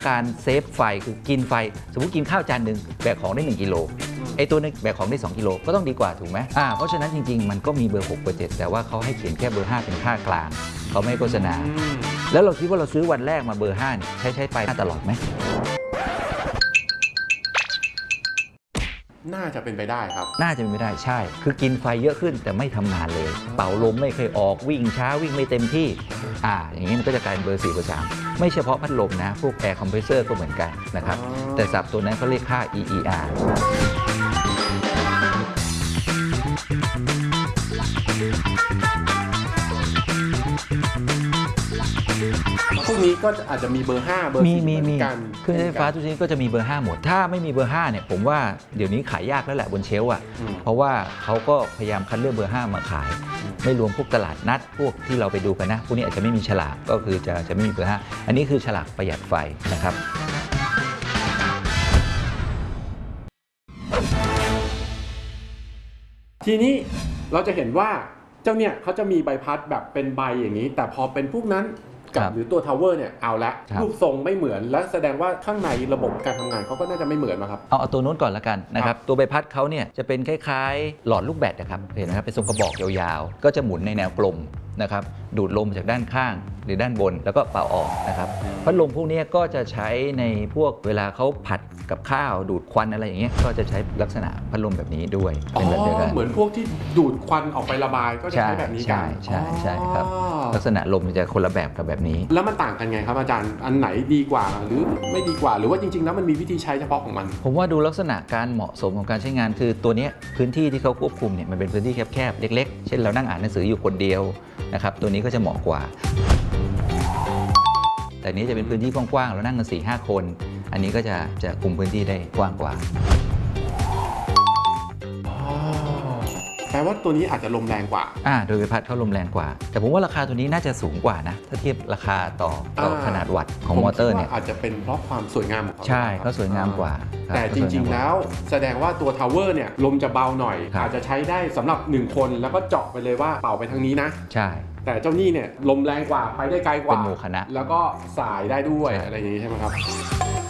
การเซฟไฟคือกินไฟสมมติกินข้าวจานหนึ่งแบกของได้1 กิโลไอ้ตัวนึงแบกของได้2 กิโลก็ต้องดีกว่าถูกไหมเพราะฉะนั้นจริงๆมันก็มีเบอร์6เบอร์7แต่ว่าเขาให้เขียนแค่เบอร์5เป็นค่ากลางเขาไม่โฆษณาแล้วเราคิดว่าเราซื้อวันแรกมาเบอร์5เนี่ยใช้ไปตลอดไหมน่าจะเป็นไปได้ครับน่าจะเป็นไปได้ใช่คือกินไฟเยอะขึ้นแต่ไม่ทำงานเลยเป่าลมไม่เคยออกวิ่งช้าวิ่งไม่เต็มที่อย่างนี้มันก็จะกลายเป็นเบอร์4เบอร์3ไม่เฉพาะพัดลมนะพวกแอร์คอมเพรสเซอร์ก็เหมือนกันนะครับแต่ศัพท์ตัวนั้นเขาเรียกค่า EER พวกนี้ก็อาจจะมีเบอร์5เบอร์4เหมือนกันเครื่องใช้ไฟฟ้าทุกชนิดก็จะมีเบอร์5หมดถ้าไม่มีเบอร์5เนี่ยผมว่าเดี๋ยวนี้ขายยากแล้วแหละบนเชลฟ์เพราะว่าเขาก็พยายามคัดเลือกเบอร์5มาขายไม่รวมพวกตลาดนัดพวกที่เราไปดูกันนะพวกนี้อาจจะไม่มีฉลากก็คือจะไม่มีเบอร์5อันนี้คือฉลากประหยัดไฟนะครับทีนี้เราจะเห็นว่าเจ้าเนี่ยเขาจะมีใบพัดแบบเป็นใบอย่างนี้แต่พอเป็นพวกนั้นกับหรือตัวทาวเวอร์เนี่ยเอาละรูปทรงไม่เหมือนและแสดงว่าข้างในระบบการทำงานเขาก็น่าจะไม่เหมือนนะครับเอาตัวนู้นก่อนละกันนะครับตัวใบพัดเขาเนี่ยจะเป็นคล้ายๆหลอดลูกแบตนะครับเห็นนะครับเป็นทรงกระบอกยาวๆก็จะหมุนในแนวกลมนะครับดูดลมจากด้านข้างหรือด้านบนแล้วก็เป่าออกนะครับพัดลมพวกนี้ก็จะใช้ในพวกเวลาเขาผัดกับข้าวดูดควันอะไรอย่างเงี้ยก็จะใช้ลักษณะพัดลมแบบนี้ด้วยเป็นแบบเดียวกันเหมือนพวกที่ดูดควันออกไประบายก็จะใช้แบบนี้กันใช่ครับลักษณะลมจะคนละแบบกับแบบนี้แล้วมันต่างกันไงครับอาจารย์อันไหนดีกว่าหรือไม่ดีกว่าหรือว่าจริงๆแล้วมันมีวิธีใช้เฉพาะของมันผมว่าดูลักษณะการเหมาะสมของการใช้งานคือตัวนี้พื้นที่ที่เขาควบคุมเนี่ยมันเป็นพื้นที่แคบๆเล็กๆเช่นเรานั่งอ่านหนังสืออยู่คนเดียวนะครับตัวนี้ก็จะเหมาะกว่าแต่นี้จะเป็นพื้นที่กว้างๆเรานั่งกัน 4-5 คนอันนี้ก็จะคุมพื้นที่ได้กว้างกว่าแปลว่าตัวนี้อาจจะลมแรงกว่าโดยใบพัดเขาลมแรงกว่าแต่ผมว่าราคาตัวนี้น่าจะสูงกว่านะถ้าเทียบราคาต่อขนาดวัตต์ของมอเตอร์เนี่ยอาจจะเป็นเพราะความสวยงามของเขาใช่เขาสวยงามกว่าแต่จริงๆแล้วแสดงว่าตัวทาวเวอร์เนี่ยลมจะเบาหน่อยอาจจะใช้ได้สำหรับ1คนแล้วก็เจาะไปเลยว่าเป่าไปทางนี้นะใช่แต่เจ้านี่เนี่ยลมแรงกว่าไปได้ไกลกว่าเป็นหมู่คณะแล้วก็สายได้ด้วยอะไรอย่างนี้ใช่ไหมครับ